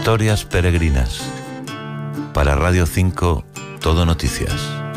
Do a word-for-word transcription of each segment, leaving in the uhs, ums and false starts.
Historias peregrinas. Para Radio cinco, Todo Noticias.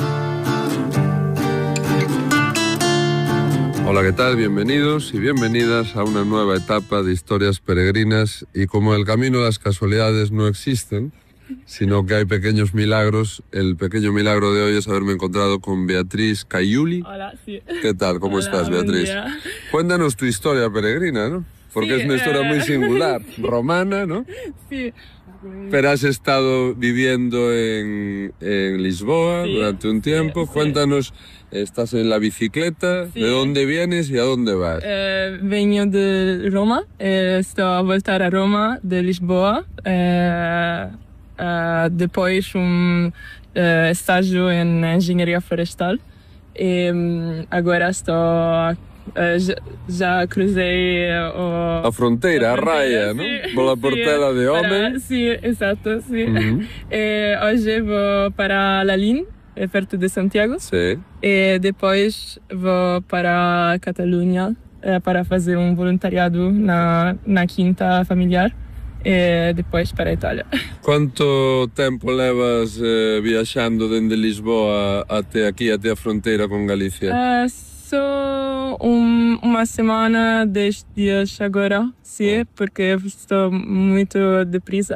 Hola, ¿qué tal? Bienvenidos y bienvenidas a una nueva etapa de Historias peregrinas. Y como el camino de las casualidades no existen, sino que hay pequeños milagros, el pequeño milagro de hoy es haberme encontrado con Beatriz Caiuli. Hola, sí. ¿Qué tal? ¿Cómo Hola, estás, Beatriz? buen día. Cuéntanos tu historia peregrina, ¿no? Porque Sí, es una historia eh... muy singular, romana, ¿no? Sí. Pero has estado viviendo en, en Lisboa Sí, durante un tiempo. sí, sí. Cuéntanos, estás en la bicicleta, Sí. ¿de dónde vienes y a dónde vas? Eh, venho de Roma, eh, estou a voltar a Roma de Lisboa, eh, eh, depois um eh, estágio em engenharia florestal e um, agora estou eh, já, já cruzei o, A fronteira, a raia, não? Pela Portela de Homem. Sim, exato, sim. Uhum. E hoje vou para Lalín, é perto de Santiago. Sim. E depois vou para a Catalunha eh, para fazer um voluntariado na, na quinta familiar e depois para a Itália. Quanto tempo levas eh, viaxando dende Lisboa até aqui, até a fronteira con Galicia? Uh, só um, uma semana, dez dias agora, sim, porque estou muito depressa.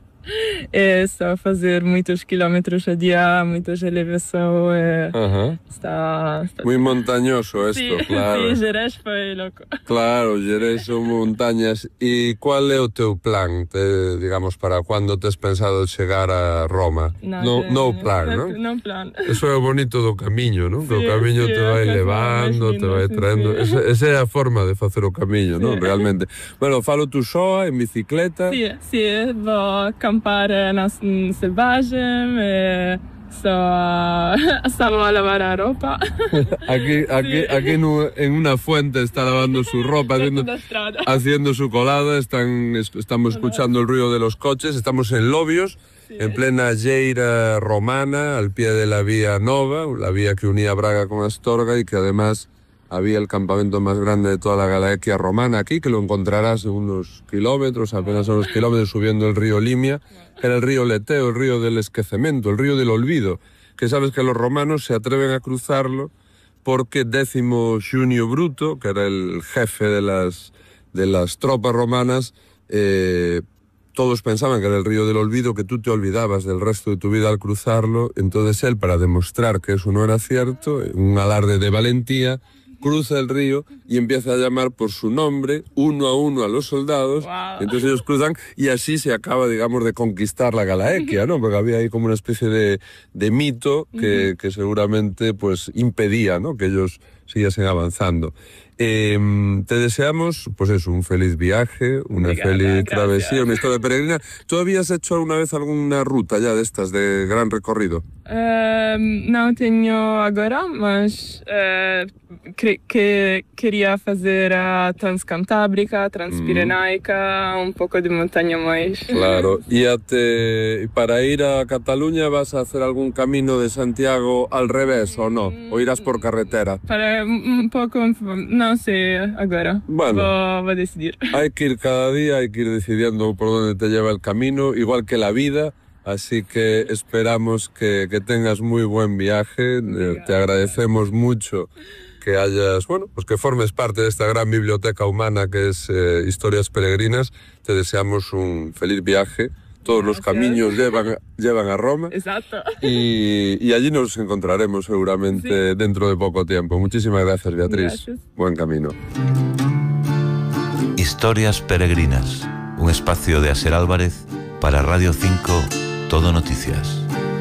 É só fazer muitos quilómetros a dia, muitas elevações. É, Ajá. está, está... Muy montañoso esto, Sí, claro. sí, Jerez foi louco. Claro, Jerez son montañas. E qual é o teu plan, te, digamos, para cando tes pensado chegar a Roma? No, no plan, non? No plan. Eso é o bonito do camiño, non? Que Sí, o camiño sí, te vai é a levando, forma máis te vai linda, sí, traendo. sí. Esa, esa é a forma de facer o camiño, Sí. non? Realmente. Bueno, falo tú soa, en bicicleta. Sim, sim, vou acampar na selvagem, e só estamos a lavar a roupa. Aquí, aquí, Sí. aquí no, en una fuente está lavando su ropa, haciendo, Da estrada. haciendo su colada. Están, es- estamos escuchando el ruido de los coches. Estamos en Lobios, Sí. en plena lleira romana, al pie de la Vía Nova, la vía que unía Braga con Astorga y que además había el campamento más grande de toda la Galaequia romana aquí, que lo encontrarás en unos kilómetros, apenas a unos kilómetros subiendo el río Limia. Era el río Leteo, el río del esquecimiento, el río del olvido, que sabes que los romanos se atreven a cruzarlo porque Décimo Junio Bruto, que era el jefe de las, de las tropas romanas, eh, todos pensaban que era el río del olvido, que tú te olvidabas del resto de tu vida al cruzarlo. Entonces él, para demostrar que eso no era cierto, un alarde de valentía, cruza el río y empieza a llamar por su nombre, uno a uno, a los soldados. Wow. Entonces ellos cruzan y así se acaba, digamos, de conquistar la Galaequia, ¿no? Porque había ahí como una especie de, de mito que, que seguramente pues impedía, ¿no?, que ellos siguiesen avanzando. Eh, te deseamos, pues eso, un feliz viaje, una Obrigada, feliz gracias. travesía, una historia peregrina. ¿Tú habías hecho alguna vez alguna ruta ya de estas, de gran recorrido? Eh, não tenho agora, mas eh, cre que queria fazer a Transcantábrica, Transpirenaica, um pouco de montanha mais. Claro. ¿Y a te- para ir a Cataluña vas a hacer algún camino de Santiago al revés o no? ¿O irás por carretera? Para um pouco, não sei agora. Bueno. Vou, vou decidir. Hay que ir cada día, hay que ir decidiendo por dónde te lleva el camino, igual que la vida. Así que esperamos que, que tengas muy buen viaje. Eh, Te agradecemos mucho que hayas, bueno, pues que formes parte de esta gran biblioteca humana que es eh, Historias Peregrinas. Te deseamos un feliz viaje. Todos los Gracias. caminos llevan, llevan a Roma. Exato. Y, y allí nos encontraremos seguramente dentro de poco tiempo. Muchísimas gracias, Beatriz. Gracias. Buen camino. Historias peregrinas. Un espacio de Aser Álvarez para Radio cinco, Todo Noticias.